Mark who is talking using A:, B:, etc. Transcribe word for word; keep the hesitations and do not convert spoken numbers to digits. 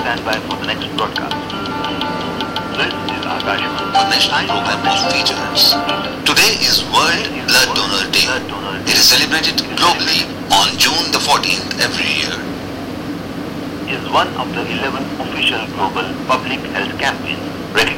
A: stand by for the next broadcast. This is Akashvani.
B: A national program of features. Today is World Blood Donor Day. It is celebrated globally on June the fourteenth every year.
A: Is one of the eleven official global public health campaigns